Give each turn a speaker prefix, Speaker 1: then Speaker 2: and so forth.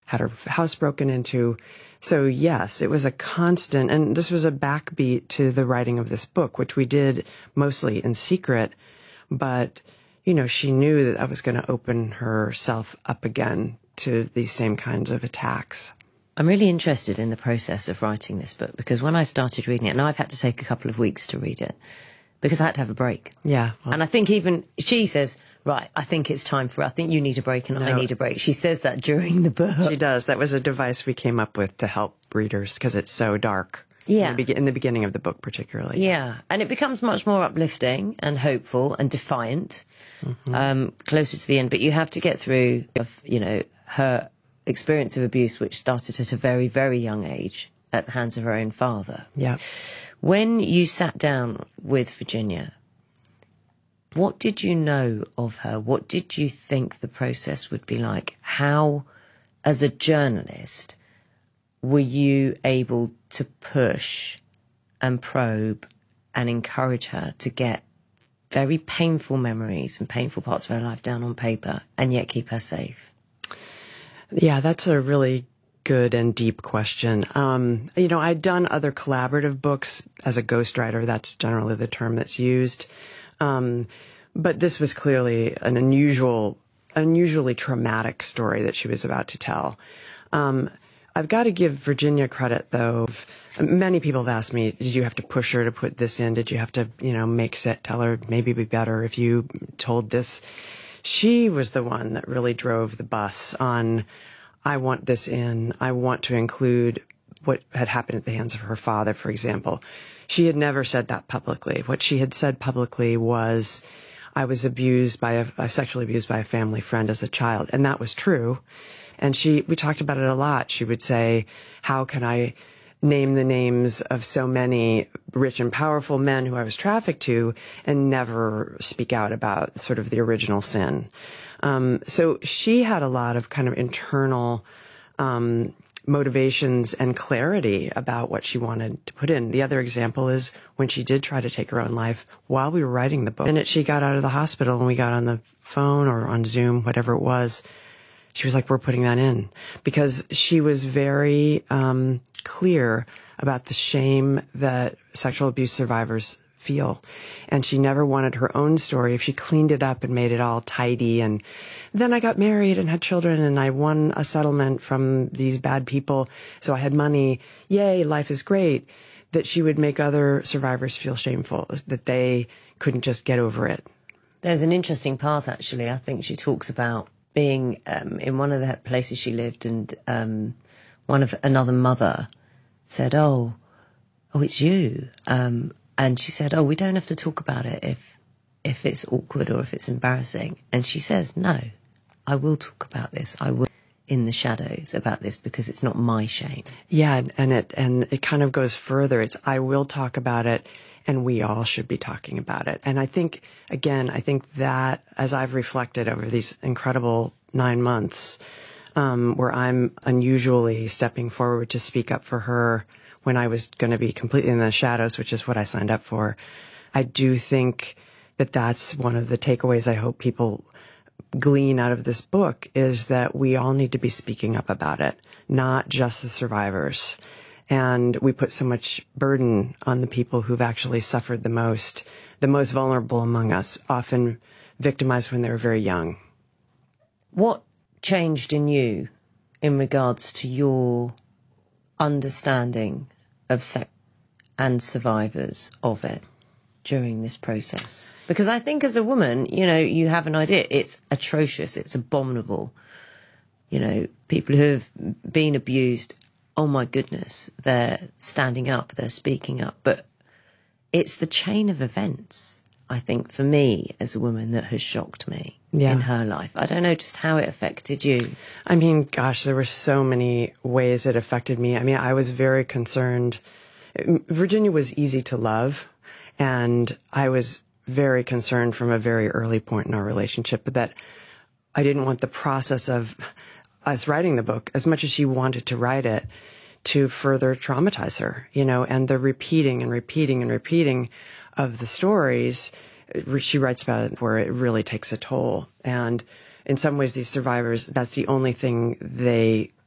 Speaker 1: had her house broken into. So yes, it was a constant, and this was a backbeat to the writing of this book, which we did mostly in secret. But, you know, she knew that I was going to open herself up again to these same kinds of attacks.
Speaker 2: I'm really interested in the process of writing this book, because when I started reading it, and I've had to take a couple of weeks to read it, because I had to have a break.
Speaker 1: Yeah. Well,
Speaker 2: and I think even she says, right, I think it's time I think you need a break and I need a break. She says that during the book.
Speaker 1: She does. That was a device we came up with to help readers because it's so dark.
Speaker 2: Yeah.
Speaker 1: In the beginning of the book, particularly.
Speaker 2: Yeah. And it becomes much more uplifting and hopeful and defiant closer to the end. But you have to get through, you know, her experience of abuse, which started at a very, very young age at the hands of her own father.
Speaker 1: Yeah.
Speaker 2: When you sat down with Virginia, what did you know of her? What did you think the process would be like? How, as a journalist, were you able to push and probe and encourage her to get very painful memories and painful parts of her life down on paper and yet keep her safe?
Speaker 1: Yeah, that's a really good and deep question. You know, I'd done other collaborative books as a ghostwriter. That's generally the term that's used. But this was clearly an unusually traumatic story that she was about to tell. I've got to give Virginia credit, though. Many people have asked me, did you have to push her to put this in? Did you have to, you know, tell her maybe it'd be better if you told this? She was the one that really drove the bus on, I want this in. I want to include what had happened at the hands of her father, for example. She had never said that publicly. What she had said publicly was, I was sexually abused by a family friend as a child. And that was true. And we talked about it a lot. She would say, how can I name the names of so many rich and powerful men who I was trafficked to and never speak out about sort of the original sin? So she had a lot of kind of internal motivations and clarity about what she wanted to put in. The other example is when she did try to take her own life while we were writing the book. And she got out of the hospital and we got on the phone or on Zoom, whatever it was. She was like, we're putting that in, because she was very clear about the shame that sexual abuse survivors feel. And she never wanted her own story, if she cleaned it up and made it all tidy, and then I got married and had children and I won a settlement from these bad people, so I had money, yay, life is great, that she would make other survivors feel shameful, that they couldn't just get over it.
Speaker 2: There's an interesting part, actually. I think she talks about being in one of the places she lived, and another mother said, oh, it's you. And she said, oh, we don't have to talk about it if it's awkward or if it's embarrassing. And she says, no, I will talk about this. I will in the shadows about this, because it's not my shame.
Speaker 1: Yeah, and it kind of goes further. It's, I will talk about it, and we all should be talking about it. And I think that as I've reflected over these incredible 9 months, where I'm unusually stepping forward to speak up for her when I was going to be completely in the shadows, which is what I signed up for, I do think that that's one of the takeaways I hope people glean out of this book, is that we all need to be speaking up about it, not just the survivors. And we put so much burden on the people who've actually suffered the most vulnerable among us, often victimized when they were very young.
Speaker 2: What changed in you in regards to your understanding of sex and survivors of it during this process? Because I think as a woman, you know, you have an idea. It's atrocious. It's abominable. You know, people who have been abused, oh my goodness, they're standing up, they're speaking up. But it's the chain of events, I think, for me as a woman, that has shocked me in her life. I don't know just how it affected you.
Speaker 1: I mean, gosh, there were so many ways it affected me. I mean, I was very concerned. Virginia was easy to love, and I was very concerned from a very early point in our relationship that I didn't want the process of us writing the book, as much as she wanted to write it, to further traumatize her, you know, and the repeating and repeating and repeating of the stories. She writes about it where it really takes a toll. And in some ways, these survivors, that's the only thing they